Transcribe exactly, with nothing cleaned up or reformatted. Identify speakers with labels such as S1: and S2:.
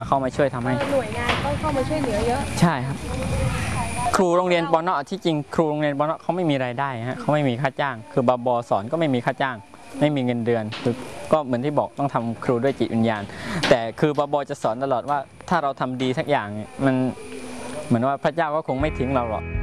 S1: เข้ามาช่วยทำให้
S2: หน่วยงานต้องเข้ามาช่วยเหลือเยอะ
S1: ใช่ครับครูโรงเรียนปนที่จริงครูโรงเรียนปนเขาไม่มีรายได้ฮะเขาไม่มีค่าจ้างคือบบบสอนก็ไม่มีค่าจ้างไม่มีเงินเดือนคือก็เหมือนที่บอกต้องทำครูด้วยจิตวิญญาณแต่คือบบบจะสอนตลอดว่าถ้าเราทำดีสักอย่างมันเหมือนว่าพระเจ้าก็คงไม่ทิ้งเราหรอก